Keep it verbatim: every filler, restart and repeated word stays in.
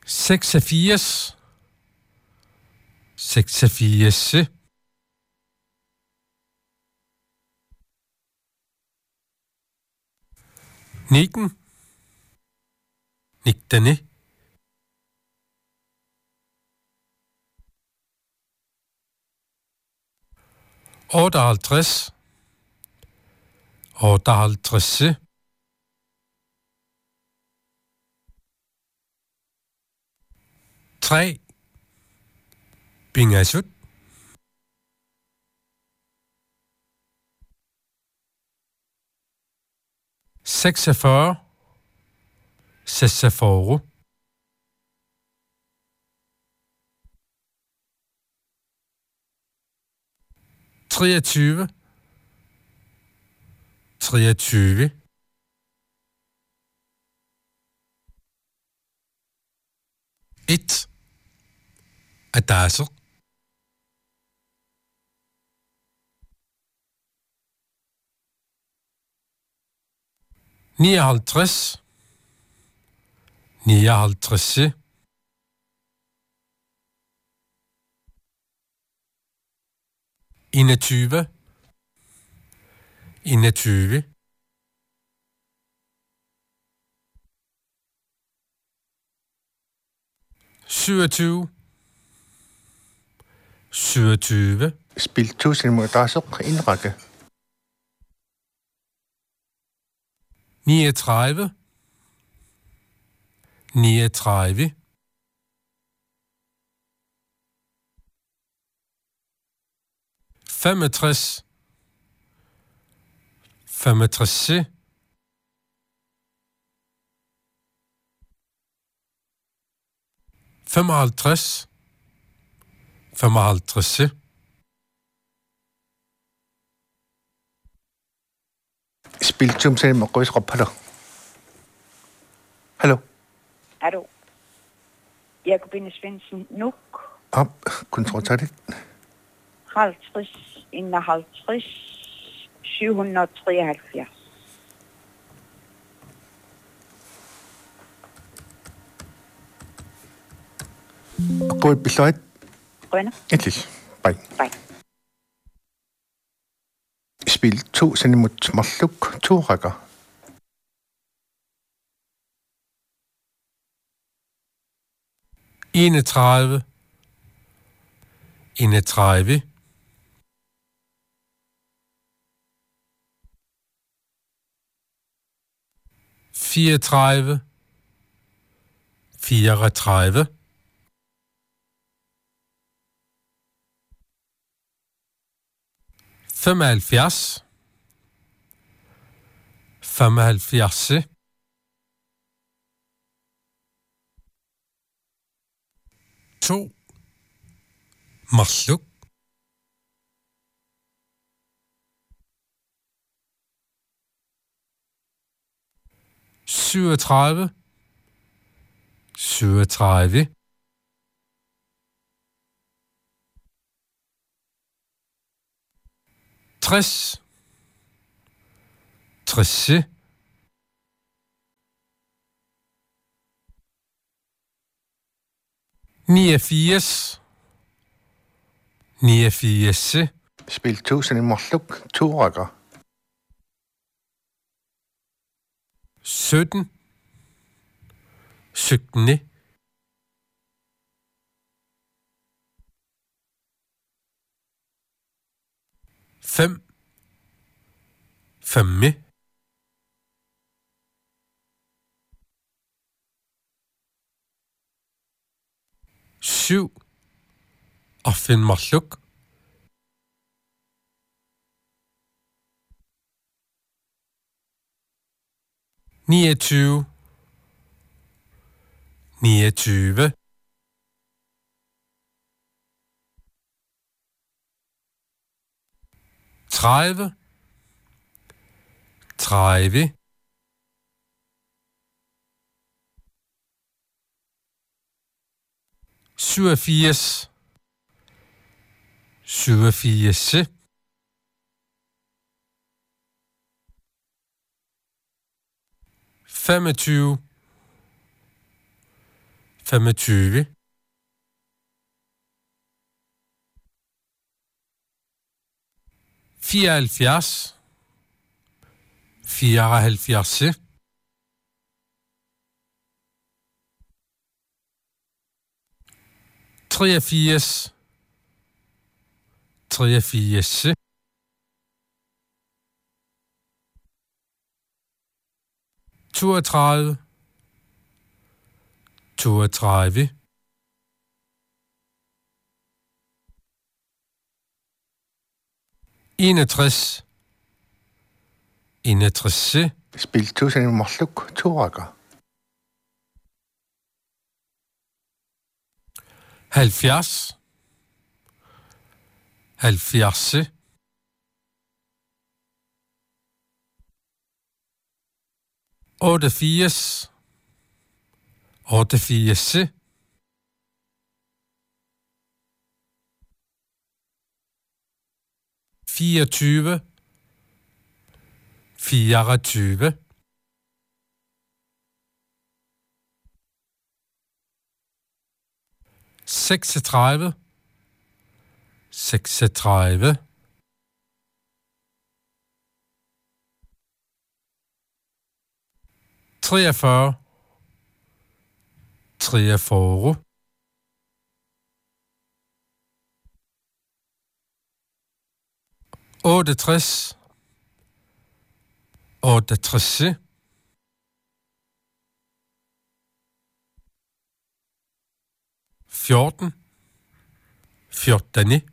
seksogfirs, seksogfirs, nitten, nitten, otteoghalvtreds, otteoghalvtreds, tre, bingasut, seksogfyrre, seksogfyrre, treogtyve, treogtyve, et, adasser, nioghalvtreds, nioghalvtreds, enogtyve, enogtyve, syvogtyve, syvogtyve, Spil tusind mod dasuk indrække. niogtredive, niogtredive, femogtres, femogtres, femoghalvtreds, femoghalvtreds, Spil tusind mod grøs råbhatter. Hallo? Hallo. Jakobine Svendsen, Nuk. Op, kontrol det. halvtreds, enoghalvtreds, syv hundrede og treoghalvfjerds. Gå i besøget. Rønne. Endelig. Bye. Bye. Spil tusind mod småluk to rækker. enogtredive, enogtredive, fireogtredive, fireogtredive, femoghalvfjerds, femoghalvfjerds, to, Marsluk, syvogtredive, syvogtredive, tres, tres, niogfirs, niogfirs, Spil tusind småluk to rækker. sytten, sytten, fem, fem, syv, og fem marsluk, niogtyve, niogtyve, tredive, tredive, syvogfirs, syvogfirs, femogtyve, femogtyve, fireoghalvfjerds, fireoghalvfjerds, treogfirs, treogfirs, toogtredive, toogtredive, enogtres, enogtres, Spil to sanimorluk tuuraqa. halvfjerds, halvfjerds, otteogfirs, otteogfirs, fireogtyve, fireogtyve, seksogtredive, seksogtredive, treogfyrre, treogfyrre, otteogtres, otteogtres, fjorten, fjorten,